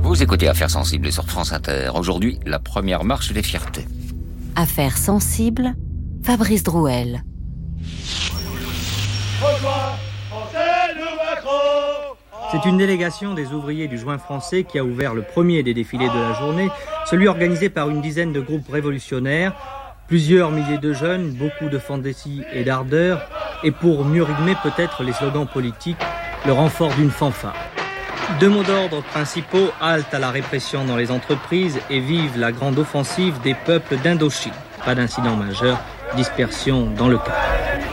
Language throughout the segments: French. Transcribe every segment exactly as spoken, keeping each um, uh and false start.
Vous écoutez Affaires sensibles sur France Inter. Aujourd'hui, la première marche des fiertés. Affaires sensibles, Fabrice Drouel. C'est une délégation des ouvriers du Joint français qui a ouvert le premier des défilés de la journée, celui organisé par une dizaine de groupes révolutionnaires, plusieurs milliers de jeunes, beaucoup de fantaisie et d'ardeur, et pour mieux rythmer peut-être les slogans politiques, le renfort d'une fanfare. Deux mots d'ordre principaux: halte à la répression dans les entreprises et vive la grande offensive des peuples d'Indochine. Pas d'incident majeur, dispersion dans le calme.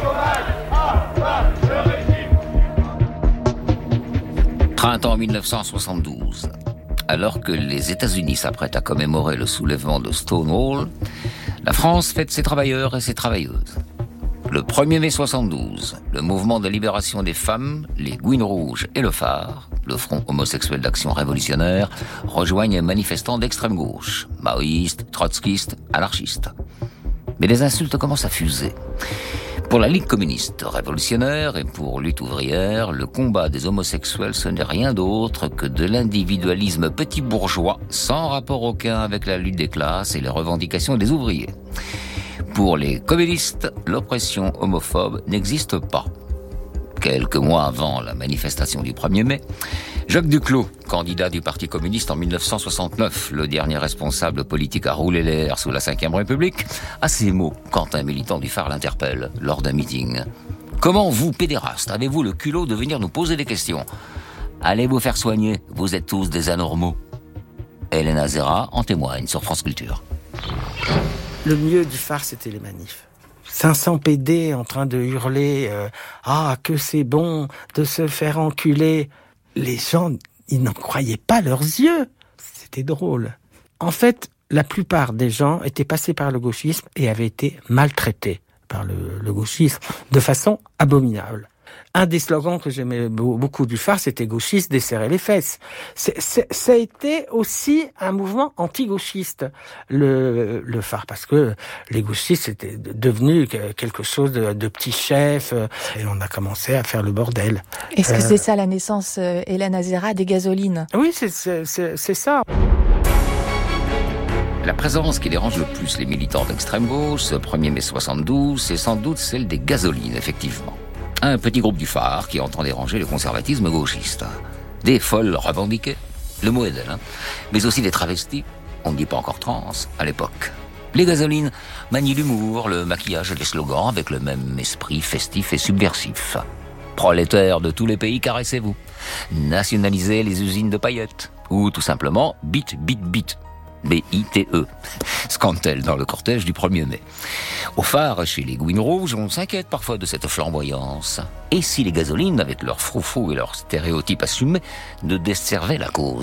Printemps mille neuf cent soixante-douze. Alors que les États-Unis s'apprêtent à commémorer le soulèvement de Stonewall, la France fête ses travailleurs et ses travailleuses. Le premier mai soixante-douze, le mouvement de libération des femmes, les Gouines Rouges et le Phare, le Front homosexuel d'action révolutionnaire, rejoignent un manifestant d'extrême gauche, maoïstes, trotskistes, anarchistes. Mais les insultes commencent à fuser. Pour la Ligue communiste révolutionnaire et pour Lutte ouvrière, le combat des homosexuels, ce n'est rien d'autre que de l'individualisme petit bourgeois, sans rapport aucun avec la lutte des classes et les revendications des ouvriers. Pour les communistes, l'oppression homophobe n'existe pas. Quelques mois avant la manifestation du premier mai, Jacques Duclos, candidat du Parti communiste en mille neuf cent soixante-neuf, le dernier responsable politique à rouler l'air sous la cinquième République, a ces mots quand un militant du Phare l'interpelle lors d'un meeting. « Comment vous, pédérastes, avez-vous le culot de venir nous poser des questions ? Allez vous faire soigner, vous êtes tous des anormaux. » Hélène Azera en témoigne sur France Culture. Le mieux du Phare, c'était les manifs. cinq cents P D en train de hurler euh, « Ah, que c'est bon de se faire enculer !» Les gens, ils n'en croyaient pas leurs yeux. C'était drôle. En fait, la plupart des gens étaient passés par le gauchisme et avaient été maltraités par le, le gauchisme de façon abominable. Un des slogans que j'aimais beaucoup du Phare, c'était « gauchiste, desserrer les fesses ». C'est, c'est, ça a été aussi un mouvement anti-gauchiste, le, le Phare, parce que les gauchistes, c'était devenu quelque chose de, de petit chef, et on a commencé à faire le bordel. Est-ce que euh, c'est ça la naissance, euh, Hélène Azera, des gasolines ? Oui, c'est, c'est, c'est, c'est ça. La présence qui dérange le plus les militants d'extrême gauche, ce premier mai soixante-douze, c'est sans doute celle des gasolines, effectivement. Un petit groupe du Phare qui entend déranger le conservatisme gauchiste. Des folles revendiquées, le mot est d'elle, hein, mais aussi des travestis, on ne dit pas encore trans, à l'époque. Les gasolines manient l'humour, le maquillage et les slogans avec le même esprit festif et subversif. Prolétaires de tous les pays, caressez-vous. Nationalisez les usines de paillettes. Ou tout simplement, bit, bit, bit. B I T E, scandale dans le cortège du premier mai. Au Phare, chez les Gouines Rouges, on s'inquiète parfois de cette flamboyance. Et si les gasolines, avec leurs froufrous et leurs stéréotypes assumés, ne desservaient la cause ?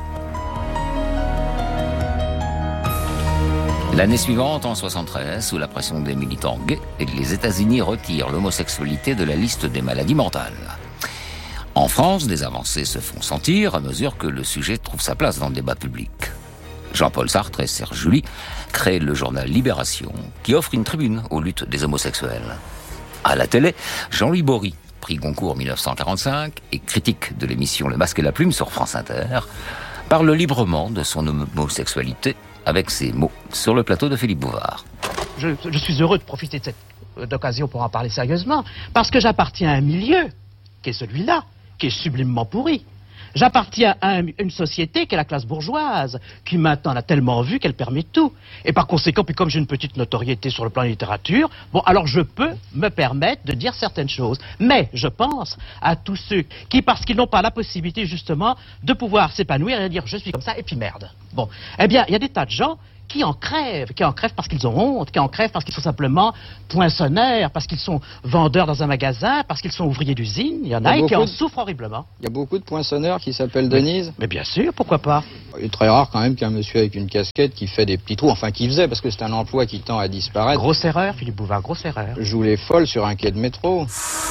L'année suivante, en soixante-treize, sous la pression des militants gays, les États-Unis retirent l'homosexualité de la liste des maladies mentales. En France, des avancées se font sentir à mesure que le sujet trouve sa place dans le débat public. Jean-Paul Sartre et Serge July créent le journal Libération, qui offre une tribune aux luttes des homosexuels. À la télé, Jean-Louis Bory, prix Goncourt mille neuf cent quarante-cinq et critique de l'émission Le Masque et la Plume sur France Inter, parle librement de son homosexualité avec ces mots sur le plateau de Philippe Bouvard. Je, je suis heureux de profiter de cette occasion pour en parler sérieusement, parce que j'appartiens à un milieu qui est celui-là, qui est sublimement pourri. J'appartiens à un, une société qui est la classe bourgeoise, qui maintenant a tellement vu qu'elle permet tout. Et par conséquent, puis comme j'ai une petite notoriété sur le plan de la littérature, bon, alors je peux me permettre de dire certaines choses. Mais je pense à tous ceux qui, parce qu'ils n'ont pas la possibilité justement de pouvoir s'épanouir et dire je suis comme ça et puis merde. Bon, eh bien, il y a des tas de gens qui en crèvent, qui en crèvent parce qu'ils ont honte, qui en crèvent parce qu'ils sont simplement poinçonneurs, parce qu'ils sont vendeurs dans un magasin, parce qu'ils sont ouvriers d'usine. Il y en a, et qui en de... souffrent horriblement. Il y a beaucoup de poinçonneurs qui s'appellent Denise. Mais, mais bien sûr, pourquoi pas. Il est très rare quand même qu'un monsieur avec une casquette qui fait des petits trous, enfin qui faisait, parce que c'est un emploi qui tend à disparaître. Grosse erreur, Philippe Bouvard, grosse erreur. Joue les folles sur un quai de métro.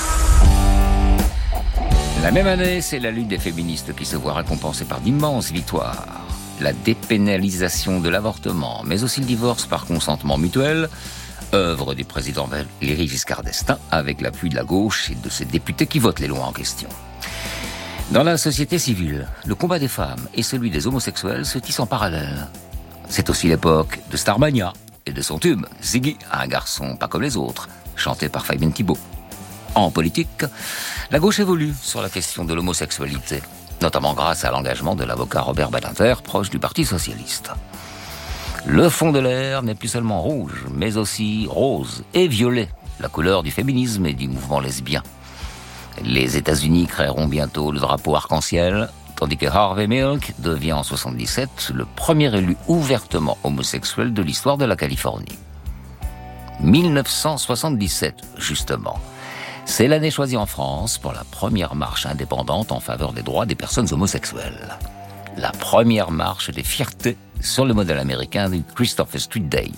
La même année, c'est la lutte des féministes qui se voit récompensée par d'immenses victoires. La dépénalisation de l'avortement, mais aussi le divorce par consentement mutuel, œuvre du président Valéry Giscard d'Estaing, avec l'appui de la gauche et de ses députés qui votent les lois en question. Dans la société civile, le combat des femmes et celui des homosexuels se tissent en parallèle. C'est aussi l'époque de Starmania et de son tube, Ziggy, un garçon pas comme les autres, chanté par Fabien Thibault. En politique, la gauche évolue sur la question de l'homosexualité, notamment grâce à l'engagement de l'avocat Robert Badinter, proche du Parti socialiste. Le fond de l'air n'est plus seulement rouge, mais aussi rose et violet, la couleur du féminisme et du mouvement lesbien. Les États-Unis créeront bientôt le drapeau arc-en-ciel, tandis que Harvey Milk devient en soixante-dix-sept le premier élu ouvertement homosexuel de l'histoire de la Californie. dix-neuf cent soixante-dix-sept, justement. C'est l'année choisie en France pour la première marche indépendante en faveur des droits des personnes homosexuelles. La première marche des fiertés sur le modèle américain du Christopher Street Day.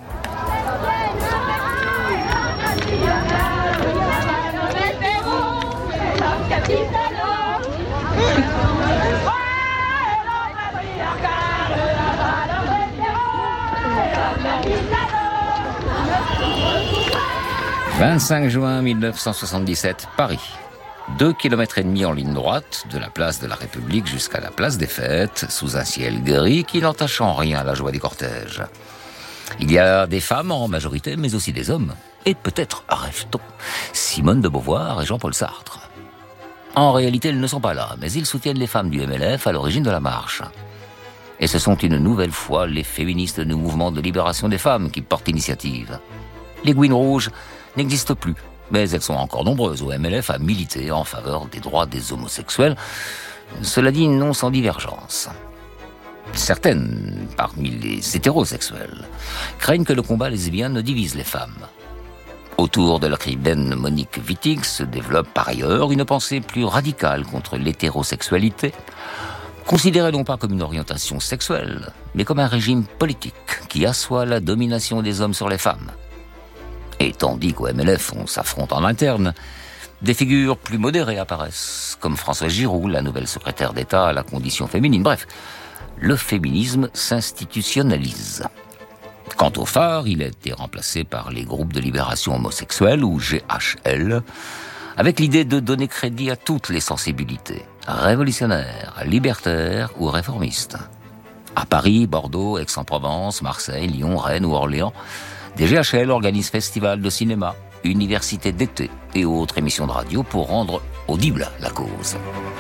vingt-cinq juin mille neuf cent soixante-dix-sept, Paris. Deux kilomètres et demi en ligne droite, de la place de la République jusqu'à la place des Fêtes, sous un ciel gris qui n'entache en rien la joie des cortèges. Il y a des femmes en majorité, mais aussi des hommes. Et peut-être, rêve-t-on, Simone de Beauvoir et Jean-Paul Sartre. En réalité, ils ne sont pas là, mais ils soutiennent les femmes du M L F à l'origine de la marche. Et ce sont une nouvelle fois les féministes du mouvement de libération des femmes qui portent l'initiative. Les Gouines Rouges n'existent plus, mais elles sont encore nombreuses au M L F à militer en faveur des droits des homosexuels. Cela dit, non sans divergence. Certaines, parmi les hétérosexuels, craignent que le combat lesbien ne divise les femmes. Autour de l'écrivaine Monique Wittig se développe par ailleurs une pensée plus radicale contre l'hétérosexualité, considérée non pas comme une orientation sexuelle, mais comme un régime politique qui assoit la domination des hommes sur les femmes. Et tandis qu'au M L F, on s'affronte en interne, des figures plus modérées apparaissent, comme Françoise Giroud, la nouvelle secrétaire d'État à la condition féminine. Bref, le féminisme s'institutionnalise. Quant au phare, il a été remplacé par les groupes de libération homosexuelle, ou G H L, avec l'idée de donner crédit à toutes les sensibilités, révolutionnaires, libertaires ou réformistes. À Paris, Bordeaux, Aix-en-Provence, Marseille, Lyon, Rennes ou Orléans, des G H L organisent festivals de cinéma, universités d'été et autres émissions de radio pour rendre audible la cause.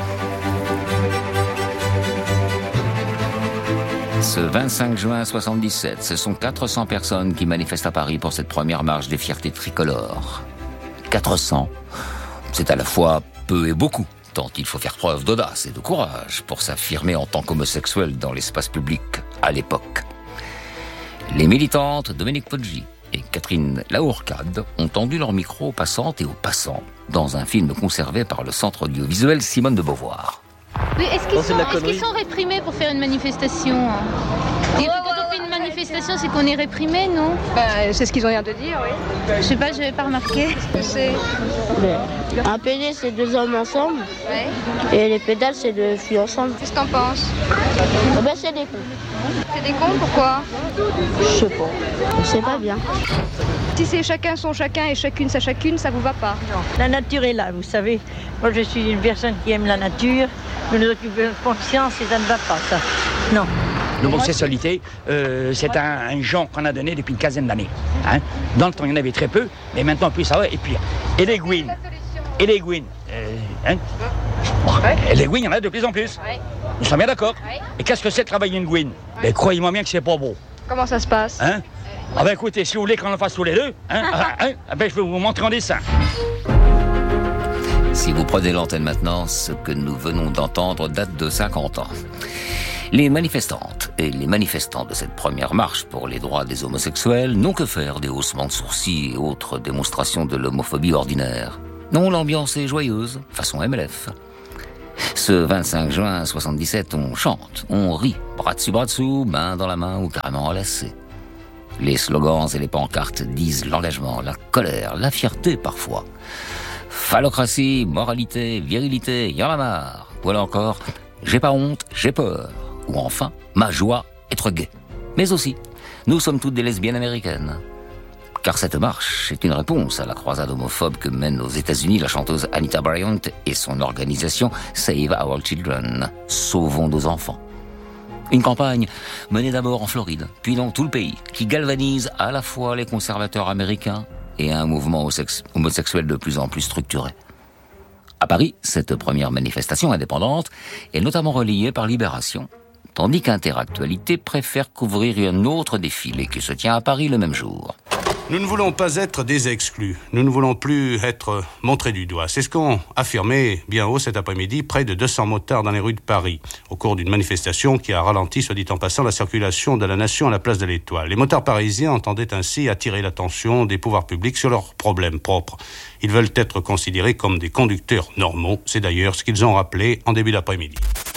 Ce vingt-cinq juin soixante-dix-sept, ce sont quatre cents personnes qui manifestent à Paris pour cette première marche des fiertés tricolores. quatre cents, c'est à la fois peu et beaucoup, tant il faut faire preuve d'audace et de courage pour s'affirmer en tant qu'homosexuel dans l'espace public à l'époque. Les militantes Dominique Poggi et Catherine Laourcade ont tendu leur micro aux passantes et aux passants dans un film conservé par le centre audiovisuel Simone de Beauvoir. Oui, est-ce qu'ils sont, est-ce qu'ils sont réprimés pour faire une manifestation? Et quand on fait une manifestation, c'est qu'on est réprimé, non? Bah, c'est ce qu'ils ont l'air de dire, oui. Je sais pas, je n'avais pas remarqué. C'est... Un pédé, c'est deux hommes ensemble. Ouais. Et les pédales, c'est deux filles ensemble. Qu'est-ce que t'en penses? Eh ben, c'est des cons. C'est des cons, pourquoi? Je sais pas. Je sais pas bien. Si c'est chacun son chacun et chacune sa chacune, ça vous va pas? Non. La nature est là, vous savez. Moi, je suis une personne qui aime la nature. Je nous occupe de conscience et ça ne va pas, ça. Non. L'homosexualité, euh, c'est un, un genre qu'on a donné depuis une quinzaine d'années. Hein. Dans le temps, il y en avait très peu, mais maintenant, plus ça va. Et puis, et les Gouines. Et les Gouines. Euh, hein. Ouais. Et les Gouines, il y en a de plus en plus. Ouais. Nous sommes bien d'accord. Ouais. Et qu'est-ce que c'est de travailler une Gouine? Ouais. Ben, croyez-moi bien que c'est pas beau. Comment ça se passe? Hein? Ah ben écoutez, si vous voulez qu'on en fasse tous les deux, hein, hein, ben, je vais vous montrer en dessin. Si vous prenez l'antenne maintenant, ce que nous venons d'entendre date de cinquante ans. Les manifestantes et les manifestants de cette première marche pour les droits des homosexuels n'ont que faire des haussements de sourcils et autres démonstrations de l'homophobie ordinaire. Non, l'ambiance est joyeuse, façon M L F. Ce vingt-cinq juin soixante-dix-sept, on chante, on rit, bras dessus, bras dessous, main dans la main ou carrément enlacés. Les slogans et les pancartes disent l'engagement, la colère, la fierté parfois. Phallocratie, moralité, virilité, y'en a marre. Voilà encore, j'ai pas honte, j'ai peur. Ou enfin, ma joie, être gay. Mais aussi, nous sommes toutes des lesbiennes américaines. Car cette marche est une réponse à la croisade homophobe que mène aux États-Unis la chanteuse Anita Bryant et son organisation Save Our Children, Sauvons nos enfants. Une campagne menée d'abord en Floride, puis dans tout le pays, qui galvanise à la fois les conservateurs américains et un mouvement homosexuel de plus en plus structuré. À Paris, cette première manifestation indépendante est notamment relayée par Libération, tandis qu'Interactualité préfère couvrir un autre défilé qui se tient à Paris le même jour. Nous ne voulons pas être des exclus. Nous ne voulons plus être montrés du doigt. C'est ce qu'ont affirmé bien haut cet après-midi près de deux cents motards dans les rues de Paris, au cours d'une manifestation qui a ralenti, soit dit en passant, la circulation de la nation à la place de l'Étoile. Les motards parisiens entendaient ainsi attirer l'attention des pouvoirs publics sur leurs problèmes propres. Ils veulent être considérés comme des conducteurs normaux. C'est d'ailleurs ce qu'ils ont rappelé en début d'après-midi.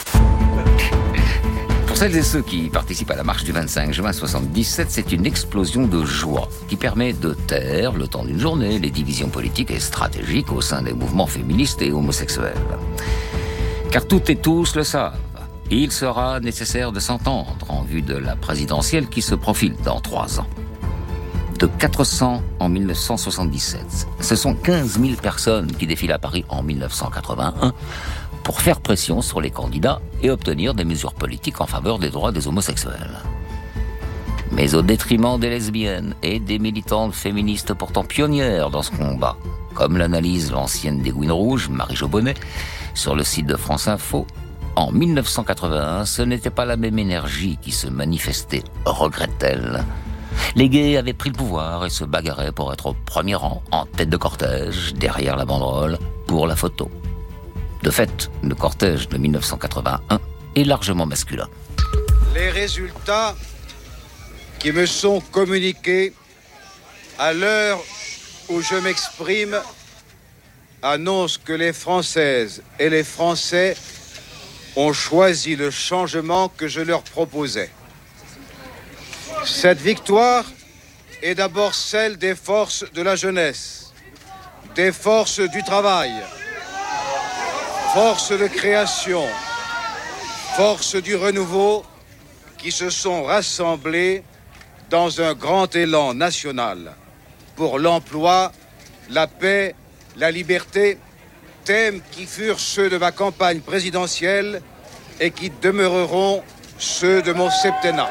Pour celles et ceux qui participent à la marche du vingt-cinq juin soixante-dix-sept, c'est une explosion de joie qui permet de taire, le temps d'une journée, les divisions politiques et stratégiques au sein des mouvements féministes et homosexuels. Car toutes et tous le savent, il sera nécessaire de s'entendre en vue de la présidentielle qui se profile dans trois ans. De quatre cents en mille neuf cent soixante-dix-sept, ce sont quinze mille personnes qui défilent à Paris en mille neuf cent quatre-vingt-un pour faire pression sur les candidats et obtenir des mesures politiques en faveur des droits des homosexuels. Mais au détriment des lesbiennes et des militantes féministes pourtant pionnières dans ce combat, comme l'analyse l'ancienne des Gouines Rouges, Marie-Jo Bonnet, sur le site de France Info, en mille neuf cent quatre-vingt-un, ce n'était pas la même énergie qui se manifestait, regrette-t-elle. Les gays avaient pris le pouvoir et se bagarraient pour être au premier rang, en tête de cortège, derrière la banderole, pour la photo. De fait, le cortège de mille neuf cent quatre-vingt-un est largement masculin. Les résultats qui me sont communiqués à l'heure où je m'exprime annoncent que les Françaises et les Français ont choisi le changement que je leur proposais. Cette victoire est d'abord celle des forces de la jeunesse, des forces du travail, forces de création, forces du renouveau qui se sont rassemblées dans un grand élan national pour l'emploi, la paix, la liberté, thèmes qui furent ceux de ma campagne présidentielle et qui demeureront ceux de mon septennat.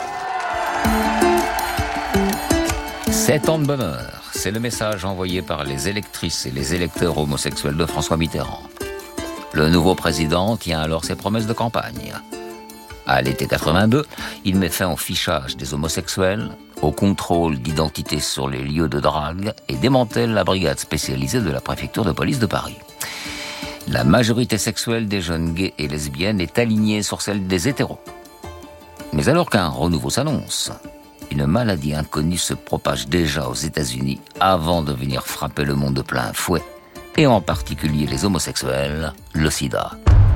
Sept ans de bonheur, c'est le message envoyé par les électrices et les électeurs homosexuels de François Mitterrand. Le nouveau président tient alors ses promesses de campagne. À l'été quatre-vingt-deux, il met fin au fichage des homosexuels, au contrôle d'identité sur les lieux de drague et démantèle la brigade spécialisée de la préfecture de police de Paris. La majorité sexuelle des jeunes gays et lesbiennes est alignée sur celle des hétéros. Mais alors qu'un renouveau s'annonce, une maladie inconnue se propage déjà aux États-Unis avant de venir frapper le monde de plein fouet, et en particulier les homosexuels, le sida.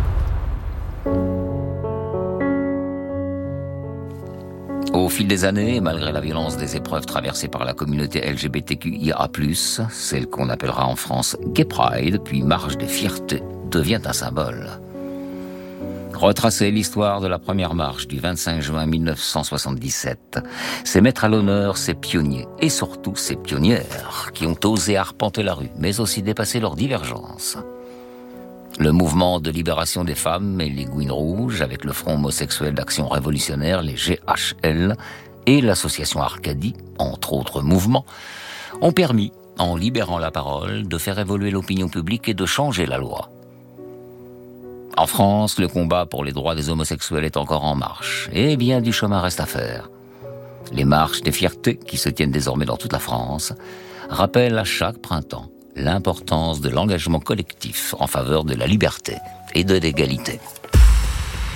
Au fil des années, malgré la violence des épreuves traversées par la communauté L G B T Q I A plus, celle qu'on appellera en France Gay Pride, puis Marche des Fiertés, devient un symbole. Retracer l'histoire de la première marche du vingt-cinq juin mille neuf cent soixante-dix-sept, c'est mettre à l'honneur ces pionniers et surtout ces pionnières qui ont osé arpenter la rue, mais aussi dépasser leurs divergences. Le mouvement de libération des femmes et les Gouines Rouges, avec le Front homosexuel d'action révolutionnaire, les G H L, et l'association Arcadie, entre autres mouvements, ont permis, en libérant la parole, de faire évoluer l'opinion publique et de changer la loi. En France, le combat pour les droits des homosexuels est encore en marche, et bien du chemin reste à faire. Les marches des fiertés, qui se tiennent désormais dans toute la France, rappellent à chaque printemps l'importance de l'engagement collectif en faveur de la liberté et de l'égalité.